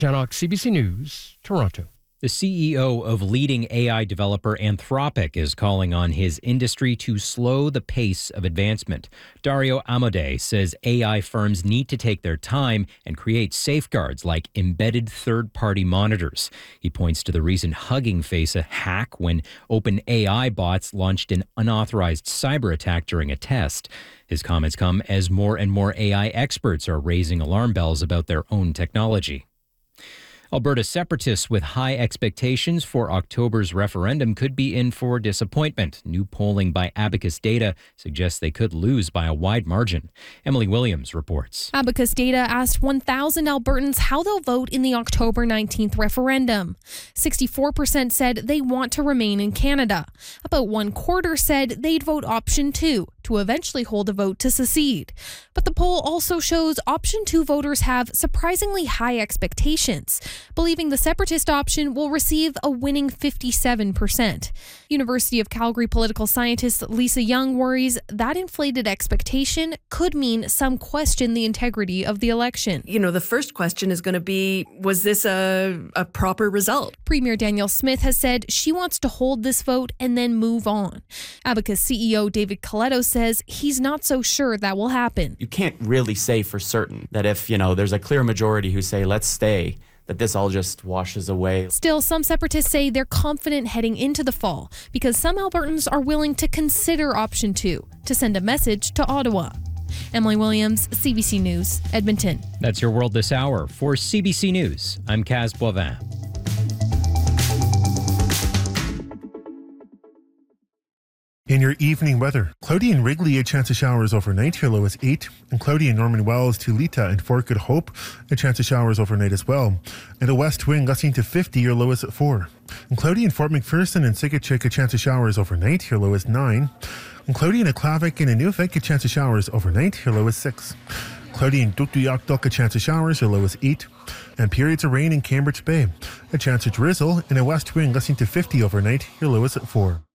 Janock, CBC News, Toronto. The CEO of leading AI developer Anthropic is calling on his industry to slow the pace of advancement. Dario Amodei says AI firms need to take their time and create safeguards like embedded third-party monitors. He points to the recent Hugging Face hack when OpenAI bots launched an unauthorized cyber attack during a test. His comments come as more and more AI experts are raising alarm bells about their own technology. Alberta separatists with high expectations for October's referendum could be in for disappointment. New polling by Abacus Data suggests they could lose by a wide margin. Emily Williams reports. Abacus Data asked 1,000 Albertans how they'll vote in the October 19th referendum. 64% said they want to remain in Canada. About 1/4 said they'd vote option 2 to eventually hold a vote to secede. But the poll also shows option 2 voters have surprisingly high expectations, believing the separatist option will receive a winning 57%. University of Calgary political scientist Lisa Young worries that inflated expectation could mean some question the integrity of the election. The first question is going to be, was this a proper result? Premier Danielle Smith has said she wants to hold this vote and then move on. Abacus CEO David Coletto says he's not so sure that will happen. You can't really say for certain that if, there's a clear majority who say, let's stay, that this all just washes away. Still, some separatists say they're confident heading into the fall because some Albertans are willing to consider option 2 to send a message to Ottawa. Emily Williams, CBC News, Edmonton. That's your world this hour. For CBC News, I'm Kaz Boivin. In your evening weather, cloudy in Wrigley, a chance of showers overnight, your low is 8. And cloudy in Norman Wells, Tulita, and Fort Good Hope, a chance of showers overnight as well. And a west wind gusting to 50, your low is 4. And cloudy in Fort McPherson and Siggetchik, a chance of showers overnight, your low is 9. And cloudy in Aklavik and Inuvik, a chance of showers overnight, your low is 6. Cloudy in Dukduyakduk, a chance of showers, your low is 8. And periods of rain in Cambridge Bay, a chance of drizzle and a west wind gusting to 50 overnight, your low is 4.